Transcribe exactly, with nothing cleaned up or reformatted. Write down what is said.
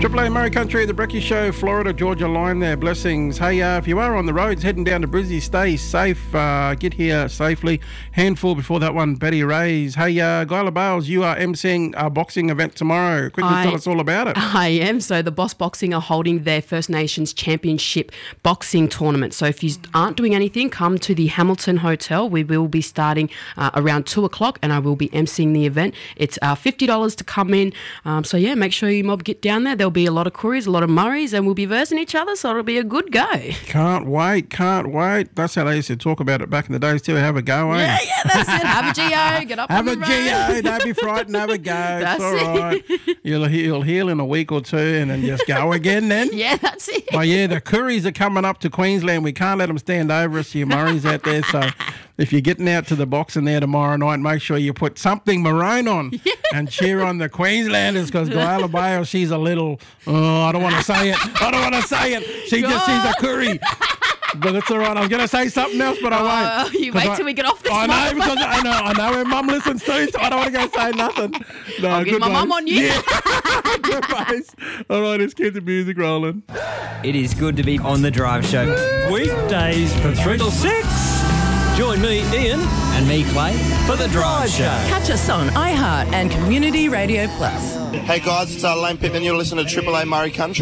Triple A Murray Country, the Brekkie Show, Florida, Georgia line there. Blessings. Hey, uh, if you are on the roads heading down to Brizzy, stay safe. Uh, get here safely. Handful before that one, Betty Ray's. Hey, uh, Guyla Bales, you are emceeing a boxing event tomorrow. Quickly I, tell us all about it. I am. So the Boss Boxing are holding their First Nations Championship boxing tournament. So if you aren't doing anything, come to the Hamilton Hotel. We will be starting uh, around two o'clock and I will be emceeing the event. It's uh, fifty dollars to come in. Um, so, yeah, make sure you mob get down there. There'll be a lot of Couriers, a lot of Murrays, and we'll be versing each other, so it'll be a good go. Can't wait, can't wait. That's how they used to talk about it back in the days too. Have a go, eh? Yeah, yeah, that's it. Have a G O, get up have on the a G O, road. don't be frightened, have a go. That's it's all right. You'll, you'll heal in a week or two and then just go again then. Yeah, that's it. Oh, yeah, the Couriers are coming up to Queensland. We can't let them stand over us, you Murrays out there, so if you're getting out to the boxing there tomorrow night, make sure you put something maroon on yeah. and cheer on the Queenslanders because Guyla Bale, she's a little, oh, I don't want to say it. I don't want to say it. She just, she's a Curry. But it's all right. I was going to say something else, but I uh, won't. You wait I, till we get off this. I know, because I know, I know her mum listens too, so I don't want to go say nothing. No, I'll get my mum on you. Yeah. Good face. All right, let's keep the music rolling. It is good to be on The Drive Show. Weekdays from three till six. Join me, Ian. And me, Clay, for The Drive Show. Catch us on iHeart and Community Radio Plus. Hey guys, it's uh, Lane Pittman. You're listening to Triple A Murray Country.